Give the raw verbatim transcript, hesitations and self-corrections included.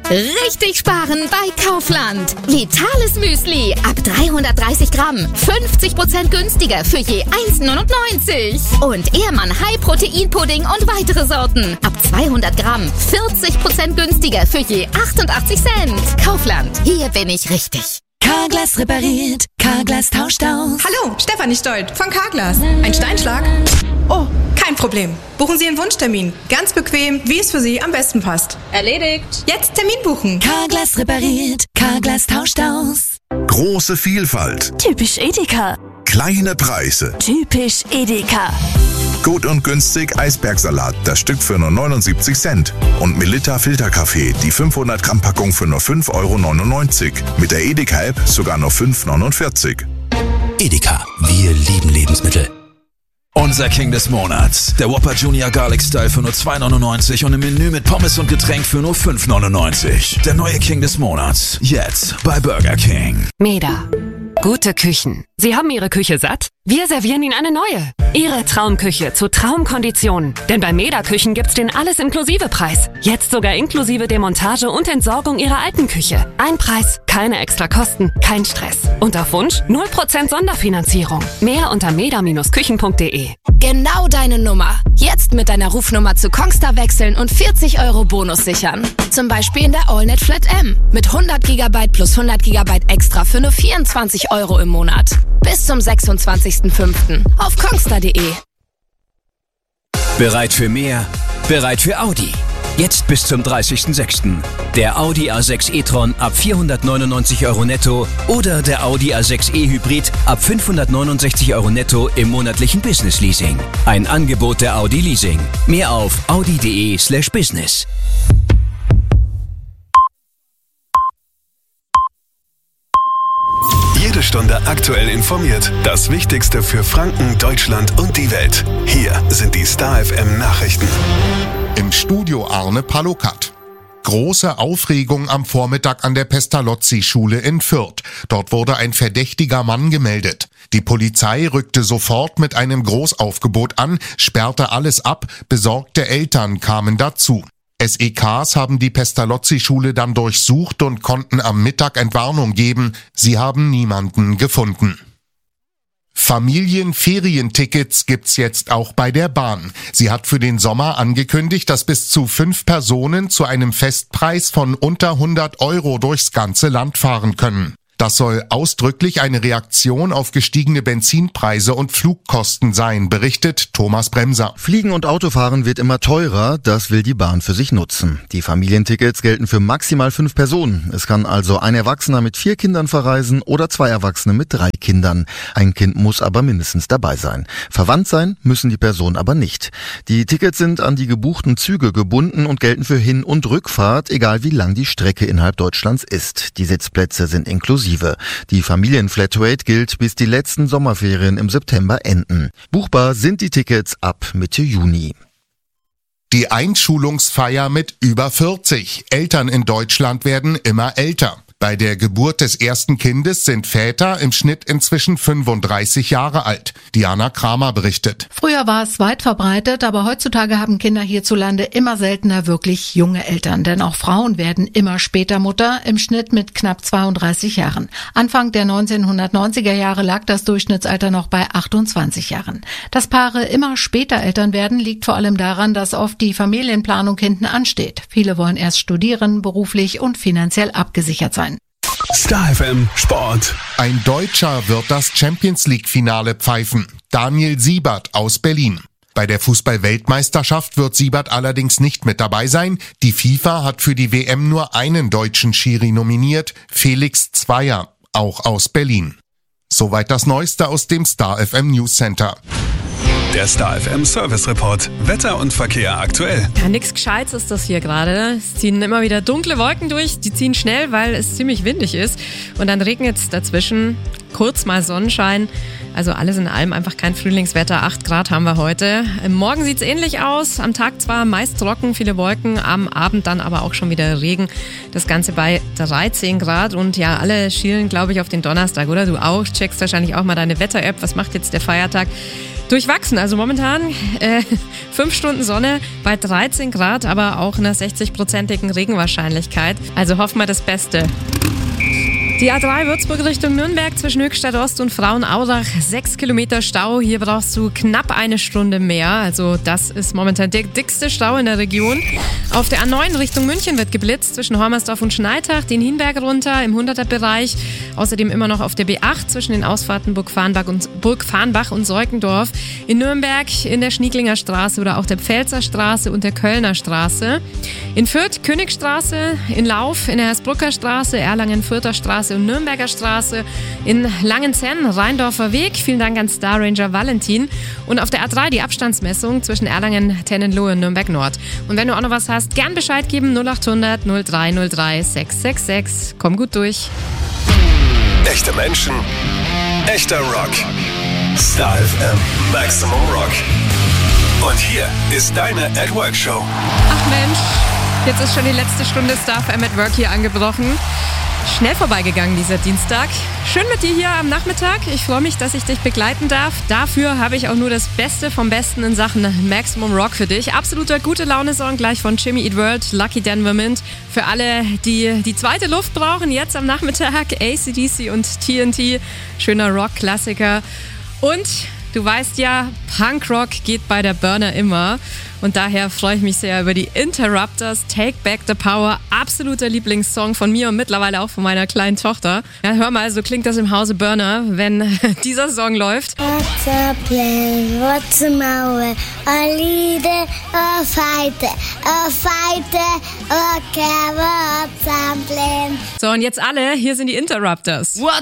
Richtig sparen bei Kaufland. Vitales Müsli ab dreihundertdreißig Gramm. fünfzig Prozent günstiger für je eins neunundneunzig. Und Ehrmann High Protein Pudding und weitere Sorten ab zweihundert Gramm. vierzig Prozent günstiger für je achtundachtzig Cent. Kaufland, hier bin ich richtig. Carglass repariert, Carglass tauscht aus. Hallo, Stefanie Stolt von Carglass. Ein Steinschlag? Oh, kein Problem. Buchen Sie einen Wunschtermin. Ganz bequem, wie es für Sie am besten passt. Erledigt. Jetzt Termin buchen. Carglass repariert, Carglass tauscht aus. Große Vielfalt. Typisch Edeka. Kleine Preise. Typisch Edeka. Gut und günstig Eisbergsalat, das Stück für nur neunundsiebzig Cent. Und Melitta Filterkaffee, die fünfhundert Gramm Packung für nur fünf Euro neunundneunzig. Mit der Edeka-App sogar nur fünf Euro neunundvierzig. Edeka, wir lieben Lebensmittel. Unser King des Monats. Der Whopper Junior Garlic Style für nur zwei Euro neunundneunzig und im Menü mit Pommes und Getränk für nur fünf Euro neunundneunzig. Der neue King des Monats. Jetzt bei Burger King. Meda. Gute Küchen. Sie haben Ihre Küche satt? Wir servieren Ihnen eine neue. Ihre Traumküche zu Traumkonditionen. Denn bei Meda Küchen gibt's den Alles-Inklusive-Preis. Jetzt sogar inklusive Demontage und Entsorgung Ihrer alten Küche. Ein Preis, keine extra Kosten, kein Stress. Und auf Wunsch null Prozent Sonderfinanzierung. Mehr unter meda Bindestrich küchen punkt de. Genau deine Nummer. Jetzt mit deiner Rufnummer zu Kongstar wechseln und vierzig Euro Bonus sichern. Zum Beispiel in der AllNet Flat M. Mit hundert Gigabyte plus hundert Gigabyte extra für nur vierundzwanzig Euro im Monat. Bis zum sechsundzwanzigsten fünften auf kongstar punkt de. Bereit für mehr? Bereit für Audi. Jetzt bis zum dreißigsten sechsten Der Audi A sechs e-tron ab vierhundertneunundneunzig Euro netto oder der Audi A sechs e Hybrid ab fünfhundertneunundsechzig Euro netto im monatlichen Business Leasing. Ein Angebot der Audi Leasing. Mehr auf audi punkt de slash business. Jede Stunde aktuell informiert. Das Wichtigste für Franken, Deutschland und die Welt. Hier sind die Star F M Nachrichten. Im Studio Arne Palokat. Große Aufregung am Vormittag an der Pestalozzi-Schule in Fürth. Dort wurde ein verdächtiger Mann gemeldet. Die Polizei rückte sofort mit einem Großaufgebot an, sperrte alles ab, besorgte Eltern kamen dazu. S E Ks haben die Pestalozzi-Schule dann durchsucht und konnten am Mittag Entwarnung geben. Sie haben niemanden gefunden. Familienferientickets gibt's jetzt auch bei der Bahn. Sie hat für den Sommer angekündigt, dass bis zu fünf Personen zu einem Festpreis von unter hundert Euro durchs ganze Land fahren können. Das soll ausdrücklich eine Reaktion auf gestiegene Benzinpreise und Flugkosten sein, berichtet Thomas Bremser. Fliegen und Autofahren wird immer teurer, das will die Bahn für sich nutzen. Die Familientickets gelten für maximal fünf Personen. Es kann also ein Erwachsener mit vier Kindern verreisen oder zwei Erwachsene mit drei Kindern. Ein Kind muss aber mindestens dabei sein. Verwandt sein müssen die Personen aber nicht. Die Tickets sind an die gebuchten Züge gebunden und gelten für Hin- und Rückfahrt, egal wie lang die Strecke innerhalb Deutschlands ist. Die Sitzplätze sind inklusive. Die Familienflatrate gilt, bis die letzten Sommerferien im September enden. Buchbar sind die Tickets ab Mitte Juni. Die Einschulungsfeier mit über vierzig. Eltern in Deutschland werden immer älter. Bei der Geburt des ersten Kindes sind Väter im Schnitt inzwischen fünfunddreißig Jahre alt. Diana Kramer berichtet. Früher war es weit verbreitet, aber heutzutage haben Kinder hierzulande immer seltener wirklich junge Eltern. Denn auch Frauen werden immer später Mutter, im Schnitt mit knapp zweiunddreißig Jahren. Anfang der neunzehnhundertneunziger Jahre lag das Durchschnittsalter noch bei achtundzwanzig Jahren. Dass Paare immer später Eltern werden, liegt vor allem daran, dass oft die Familienplanung hinten ansteht. Viele wollen erst studieren, beruflich und finanziell abgesichert sein. Star F M Sport. Ein Deutscher wird das Champions-League-Finale pfeifen. Daniel Siebert aus Berlin. Bei der Fußball-Weltmeisterschaft wird Siebert allerdings nicht mit dabei sein. Die FIFA hat für die W M nur einen deutschen Schiri nominiert, Felix Zweier, auch aus Berlin. Soweit das Neueste aus dem Star F M News Center. Der Star F M Service Report. Wetter und Verkehr aktuell. Ja, nix Gescheites ist das hier gerade. Es ziehen immer wieder dunkle Wolken durch. Die ziehen schnell, weil es ziemlich windig ist. Und dann regnet es dazwischen. Kurz mal Sonnenschein. Also alles in allem einfach kein Frühlingswetter. acht Grad haben wir heute. Morgen sieht es ähnlich aus. Am Tag zwar meist trocken, viele Wolken. Am Abend dann aber auch schon wieder Regen. Das Ganze bei dreizehn Grad. Und ja, alle schielen, glaube ich, auf den Donnerstag, oder? Du auch. Checkst wahrscheinlich auch mal deine Wetter-App. Was macht jetzt der Feiertag? Durchwachsen, also momentan äh, fünf Stunden Sonne bei dreizehn Grad, aber auch einer sechzig-prozentigen Regenwahrscheinlichkeit. Also hoffen wir das Beste. Die A drei Würzburg Richtung Nürnberg zwischen Höchstadt Ost und Frauenaurach, sechs Kilometer Stau. Hier brauchst du knapp eine Stunde mehr. Also das ist momentan der dickste Stau in der Region. Auf der A neun Richtung München wird geblitzt zwischen Hormersdorf und Schneitach, den Hinberg runter im hunderter-Bereich. Außerdem immer noch auf der B acht zwischen den Ausfahrten Burgfarnbach und, Burgfarnbach und Seukendorf. In Nürnberg in der Schnieglinger Straße oder auch der Pfälzer Straße und der Kölner Straße. In Fürth Königstraße, in Lauf in der Hersbrucker Straße, Erlangen Fürther Straße und Nürnberger Straße, in Langenzenn, Rheindorfer Weg. Vielen Dank an Star Ranger Valentin. Und auf der A drei die Abstandsmessung zwischen Erlangen, Tennenlohe und Nürnberg Nord. Und wenn du auch noch was hast, gern Bescheid geben. null acht hundert null drei null drei sechs sechs sechs. Komm gut durch. Echte Menschen, echter Rock. Star F M Maximum Rock. Und hier ist deine At Work Show. Ach Mensch, jetzt ist schon die letzte Stunde Star F M at Work hier angebrochen. Schnell vorbeigegangen dieser Dienstag. Schön mit dir hier am Nachmittag. Ich freue mich, dass ich dich begleiten darf. Dafür habe ich auch nur das Beste vom Besten in Sachen Maximum Rock für dich. Absoluter Gute-Laune-Song gleich von Jimmy Eat World, Lucky Denver Mint. Für alle, die die zweite Luft brauchen, jetzt am Nachmittag A C D C und T N T. Schöner Rock-Klassiker. Und du weißt ja, Punkrock geht bei der Burner immer. Und daher freue ich mich sehr über die Interrupters, Take Back the Power. Absoluter Lieblingssong von mir und mittlerweile auch von meiner kleinen Tochter. Ja, hör mal, so klingt das im Hause Burner, wenn dieser Song läuft. What's a plan? What's a mower? A leader, a fighter, a fighter, okay, what's a plan? So, und jetzt alle, hier sind die Interrupters. What